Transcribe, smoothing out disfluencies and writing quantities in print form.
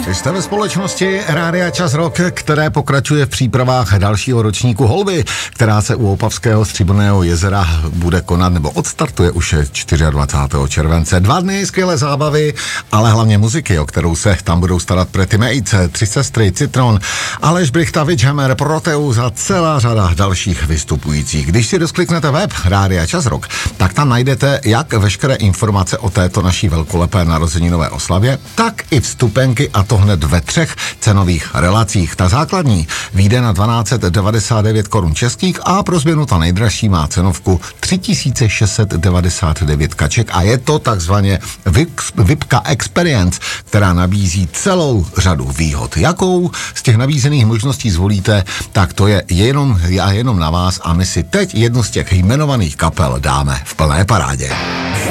Jste ve společnosti Rádia Čas Rock, které pokračuje v přípravách dalšího ročníku Holby, která se u Opavského Stříbrného jezera bude konat, nebo odstartuje už 24. července. 2 dny skvělé zábavy, ale hlavně muziky, o kterou se tam budou starat Pretty Mates, 3 sestry, Citron, Aleš Brychta, Witchhammer, Proteus a celá řada dalších vystupujících. Když si rozkliknete web Rádia Čas Rock, tak tam najdete jak veškeré informace o této naší velkolepé narozeninové oslavě, tak i vstupenky, a to hned ve 3 cenových relacích. Ta základní vyjde na 1299 korun českých a pro změnu ta nejdražší má cenovku 3699 kaček a je to takzvaně VIPka Experience, která nabízí celou řadu výhod. Jakou z těch nabízených možností zvolíte, tak to je jenom na vás a my si teď jednu z těch jmenovaných kapel dáme v plné parádě.